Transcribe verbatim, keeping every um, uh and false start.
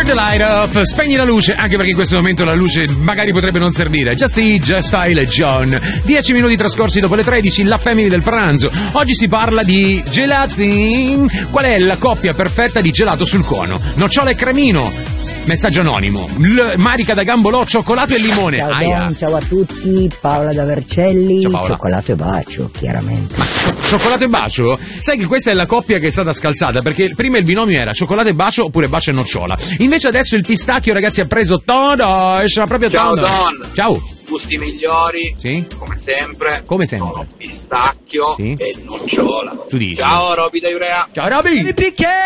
the light off, spegni la luce, anche perché in questo momento la luce magari potrebbe non servire. Just Eat, Just Style e John. Dieci minuti trascorsi dopo le tredici, la family del pranzo. Oggi si parla di gelati. Qual è la coppia perfetta di gelato sul cono? Nocciola e cremino. Messaggio anonimo. L- Marica da Gambolò, cioccolato e limone. Ciao, Aia. Don, ciao a tutti, Paola da Vercelli. Ciao, Paola. Cioccolato e bacio, chiaramente. Ma cioccolato e bacio? Sai che questa è la coppia che è stata scalzata, perché prima il binomio era cioccolato e bacio oppure bacio e nocciola. Invece adesso il pistacchio, ragazzi, ha preso todo, esce proprio Ciao todo. Don. Ciao. Gusti migliori, Sì? come sempre. Come sempre. Sono pistacchio Sì? e nocciola. Tu dici? Ciao Roby da Iurea. Ciao Roby.